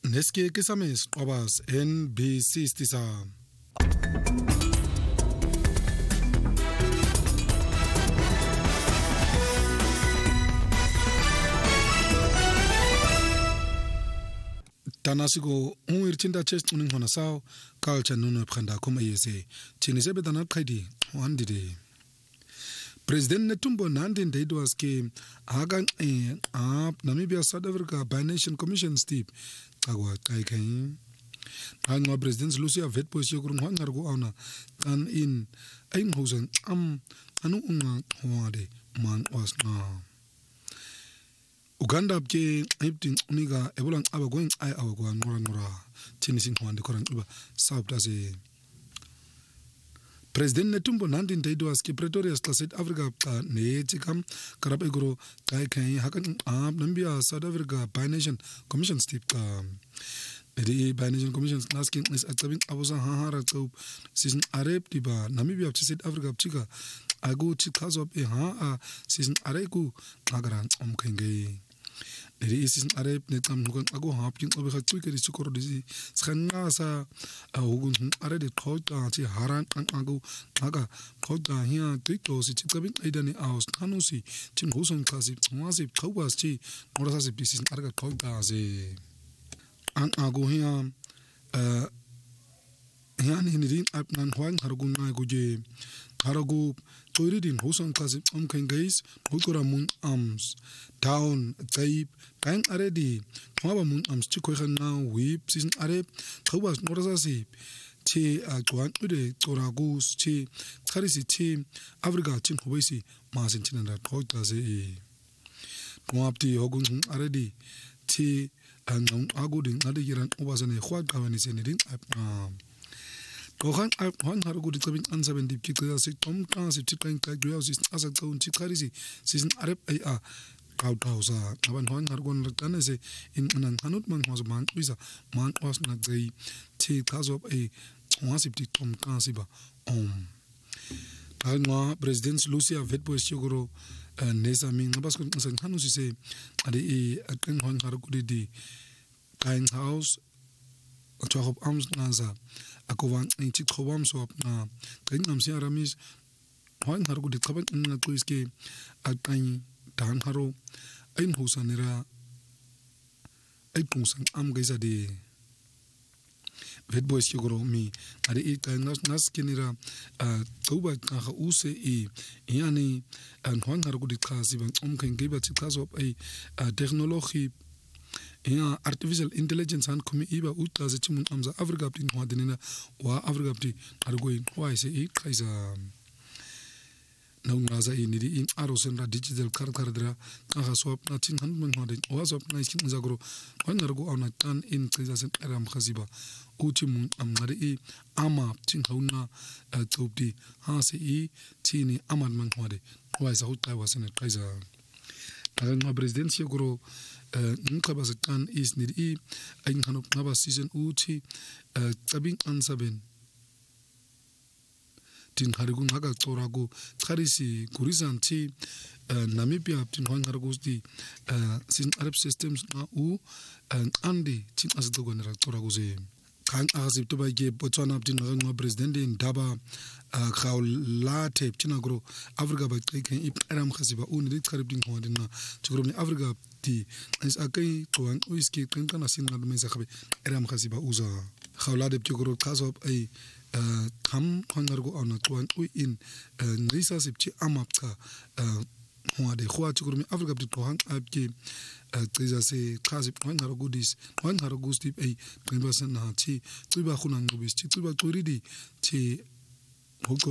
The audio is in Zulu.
Neske kesames obas NBC stisa. Tanasiko irchinda chest uning hona sao culture nuno prenda koma yese chini sebe dana khidi wandide President Netumbo Nandi-Ndaitwah was ke hagan Namibia South Africa Bi-Nation Commission Steve agwa kai Hanga President Lucia Vetpois yokurun hangar go ana kan in ein hosen anu unga hoade man was na Uganda ke iptin uniga ebolang aba going ai awa go ngora chini sin hwande koran uba south as a President Netumbo Nandi-Ndaitwah was ke Pretoria South Africa ne chikam karap egoro kai hakan Namibia South Africa Bi-Nation Commission Steve the Bi-Nation Commission asking is accepting abusa hahara so season arab diba Namibia South Africa chika ago chikazo season areku agaran omkenge the season arab netam hugan ago hapkin obeha chike di chukoro di skhanna sa hugun are de khota chi haran ago aga khota hiya tikto si chikabin aidani aus kanusi chim hoson kasi ngasi khawwas chi ngora sa season arga khota se an ago hiya ni din apnan hwang hargun na guje harago toiridin hoson kasi omkengais hukura mun arms down tape kain already mwaba mun arms chiko khana whip season are khawwas ngora sa chi agwan ude toragus chi kharisi chi africa chin hobaisi masin chinanda khota se mwapti hogun already chi an agudin adigiran obasane khwa kawani senidin Kohan Harugu Tabin Ansaben Deep Kika say Tom Trans Chicken Kaguas as a town Chikarisi season Arab A. Kauthausa Aban Hwan Hargon Tanese in an Hanutman was a man with a man was not the tea cause of a wasipti Tom Kansiba Palma President Lucia Vetpois Yogoro Nesa Ming Nabasco San Hanusi say at the Hwan Harugudi Kind House Chahop Arms Naza Akovan in Chikobam swap na Kingam Siaramis Hwan Harugudi Kaban in a Tuiske at Tiny Dan Haro Ein Hosanera Eipunsan Amgaza de Vetbois Yogoro me at the eight Naskinera Toba Kaha Use Yani and Hwan Harugudi Kasiban Omkan gave a chikas of a technology. Artificial intelligence and come iba uta za chimun amza Africa pin hwadinina wa Africa pin argoin why say kaisa na ungaza inidi in arosen digital karadra kaha swap na tin handman hwadin wa swap na skin zagro wan argo ona tan in kaisa sen aram khasiba uchimun amngari ama tin hauna topdi ha se tini amad man hwade why sa uta wasen kaisa Ang presidency gro nkabazatan is nidi ang hanop ngaba season uchi tabing ansaben tin harigun haga torago kharisi kurizanti Namibia tin hangaragus di season Arab systems na andi tin asdogonera toragoze kan azib to bage Botswana tin ngwa president in daba khawla tep tinagro Africa ba kan iram khasiba unidi kharibdin hodina chugrom Africa ti is akai toan uiski kan kana sinna me zakhabe iram khasiba uza khawla de chugro khasop ai tham hangargo ona toan ui in risa sipchi amapka hwade khwa chugrom Africa ti tohan apke Triza se khasip hangarogudis hangarogustip ai primbasan na chi tuba khunang gubis chi tuba turidi chi